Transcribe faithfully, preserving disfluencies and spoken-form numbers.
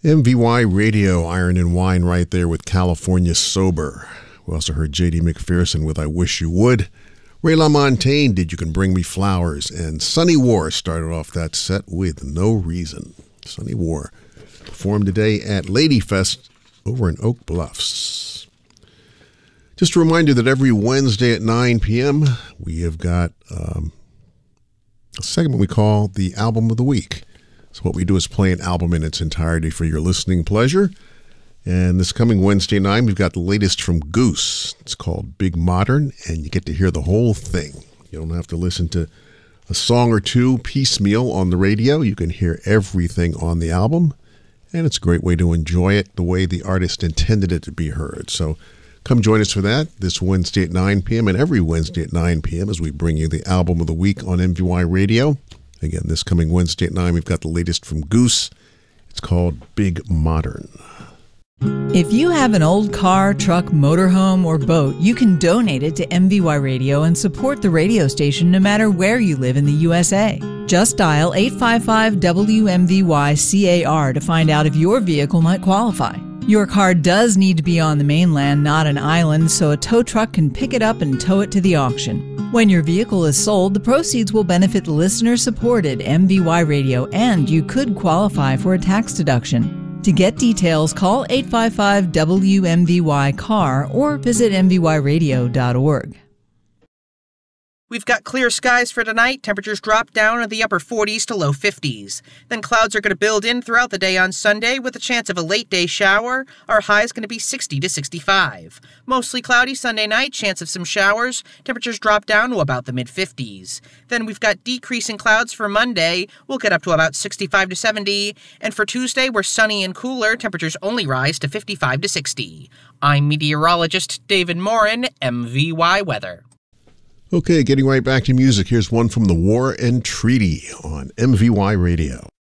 M V Y Radio, Iron and Wine right there with California Sober. We also heard J D McPherson with I Wish You Would. Ray LaMontagne did You Can Bring Me Flowers. And Sunny War started off that set with No Reason. Sunny War performed today at Ladyfest over in Oak Bluffs. Just a reminder that every Wednesday at nine p.m. we have got um, a segment we call the Album of the Week. So what we do is play an album in its entirety for your listening pleasure. And this coming Wednesday night, we've got the latest from Goose. It's called Big Modern, and you get to hear the whole thing. You don't have to listen to a song or two piecemeal on the radio. You can hear everything on the album, and it's a great way to enjoy it the way the artist intended it to be heard. So come join us for that this Wednesday at nine p.m. and every Wednesday at nine p.m. as we bring you the Album of the Week on M V Y Radio. Again, this coming Wednesday at nine, we've got the latest from Goose. It's called Big Modern. If you have an old car, truck, motorhome, or boat, you can donate it to M V Y Radio and support the radio station no matter where you live in the U S A. Just dial eight five five W M V Y C A R to find out if your vehicle might qualify. Your car does need to be on the mainland, not an island, so a tow truck can pick it up and tow it to the auction. When your vehicle is sold, the proceeds will benefit the listener-supported M V Y Radio, and you could qualify for a tax deduction. To get details, call eight five five W M V Y C A R or visit M V Y radio dot org. We've got clear skies for tonight. Temperatures drop down in the upper forties to low fifties. Then clouds are going to build in throughout the day on Sunday with a chance of a late day shower. Our high is going to be sixty to sixty-five. Mostly cloudy Sunday night, chance of some showers. Temperatures drop down to about the mid fifties. Then we've got decreasing clouds for Monday. We'll get up to about sixty-five to seventy. And for Tuesday, we're sunny and cooler. Temperatures only rise to fifty-five to sixty. I'm meteorologist David Morin, M V Y Weather. Okay, getting right back to music. Here's one from The War and Treaty on M V Y Radio.